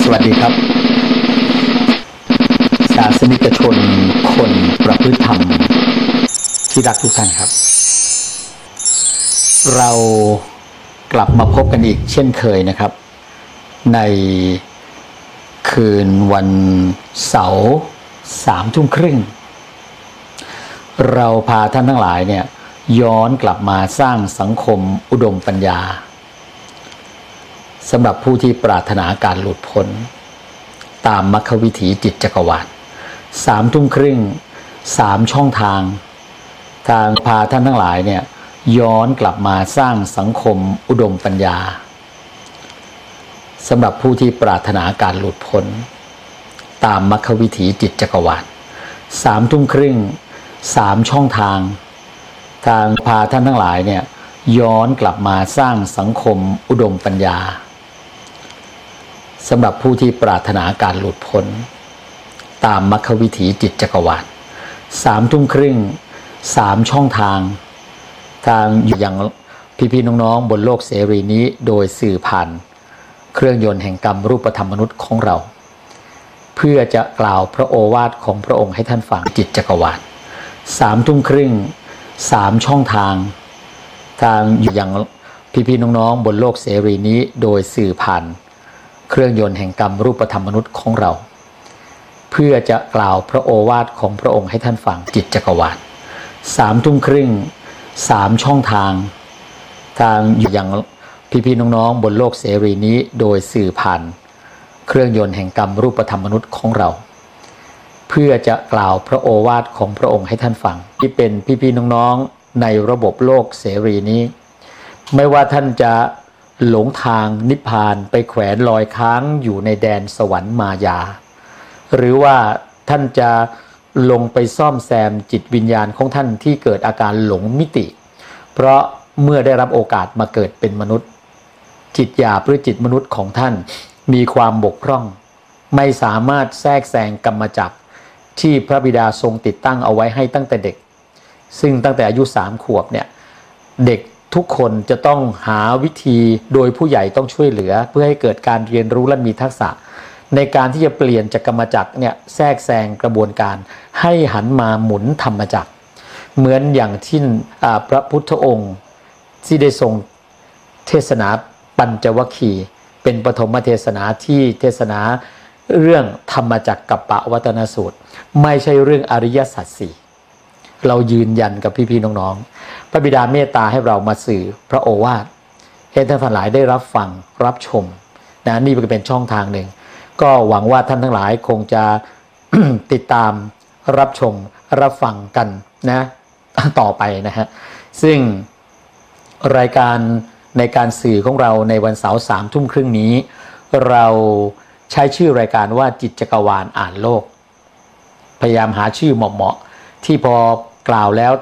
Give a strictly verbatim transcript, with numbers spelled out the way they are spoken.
วัสดีครับศาสนิกชนคนประพฤติธรรมที่รักทุกท่านครับเรากลับมาพบกันอีกเช่นเคยนะครับในคืนวันเสาร์สามทุ่มครึ่งเราพาท่านทั้งหลายเนี่ยย้อนกลับมาสร้างสังคมอุดมปัญญาสำหรับผู้ที่ปรารถนาการหลุดพ้นตามมรรควิถีจิตจักรวาลสามทุ่มครึ่งสามช่องทางทางพาท่านทั้งหลายเนี่ยย้อนกลับมาสร้างสังคมอุดมปัญญาสำหรับผู้ที่ปรารถนาการหลุดพ้นตามมรรควิถีจิตจักรวาลสามทุ่มครึ่งสามช่องทางทางพาท่านทั้งหลายเนี่ยย้อนกลับมาสร้างสังคมอุดมปัญญาสำหรับผู้ที่ปรารถนาการหลุดพ้นตามมรรควิถีจิตจักรวาลสามทุ่มครึ่งสามช่องทางทางอยู่อย่างพี่ๆน้องๆบนโลกเสรีนี้โดยสื่อผ่านเครื่องยนต์แห่งกรรมรูปธรรมมนุษย์ของเราเพื่อจะกล่าวพระโอวาทของพระองค์ให้ท่านฟังจิตจักรวาลสามทุ่มครึ่งสามช่องทางทางอยู่อย่างพี่ๆน้องๆบนโลกเสรีนี้โดยสื่อผ่านเครื่องยนต์แห่งกรรมรูปธรรมมนุษย์ของเราเพื่อจะกล่าวพระโอวาทของพระองค์ให้ท่านฟังจิตจักรวาลสามทุ่มครึ่งสามช่องทางทางอยู่อย่างพี่ๆน้องๆบนโลกเสรีนี้โดยสื่อผ่านเครื่องยนต์แห่งกรรมรูปธรรมมนุษย์ของเราเพื่อจะกล่าวพระโอวาทของพระองค์ให้ท่านฟังที่เป็นพี่ๆน้องๆในระบบโลกเสรีนี้ไม่ว่าท่านจะหลงทางนิพพานไปแขวนลอยค้างอยู่ในแดนสวรรค์มายาหรือว่าท่านจะลงไปซ่อมแซมจิตวิญญาณของท่านที่เกิดอาการหลงมิติเพราะเมื่อได้รับโอกาสมาเกิดเป็นมนุษย์จิตหยาบหรือจิตมนุษย์ของท่านมีความบกพร่องไม่สามารถแทรกแซงกรรมจักรที่พระบิดาทรงติดตั้งเอาไว้ให้ตั้งแต่เด็กซึ่งตั้งแต่อายุสามขวบเนี่ยเด็กทุกคนจะต้องหาวิธีโดยผู้ใหญ่ต้องช่วยเหลือเพื่อให้เกิดการเรียนรู้และมีทักษะในการที่จะเปลี่ยนจากกรรมจักรเนี่ยแทรกแซงกระบวนการให้หันมาหมุนธรรมจักรเหมือนอย่างที่พระพุทธองค์ที่ได้ทรงเทศนาปัญจวัคคีย์เป็นปฐมเทศนาที่เทศนาเรื่องธรรมจักรกัปปวัตนสูตรไม่ใช่เรื่องอริยสัจสี่เรายืนยันกับพี่ๆน้องๆพระบิดาเมตตาให้เรามาสื่อพระโอวาทให้ท่านทั้งหลายได้รับฟังรับชมนะนี่เป็นช่องทางหนึ่งก็หวังว่าท่านทั้งหลายคงจะ ติดตามรับชมรับฟังกันนะต่อไปนะฮะซึ่งรายการในการสื่อของเราในวันเสาร์สามทุ่มครึ่งนี้เราใช้ชื่อรายการว่าจิตจักรวาลอ่านโลกพยายามหาชื่อเหมาะๆที่พอกล่าวแล้ว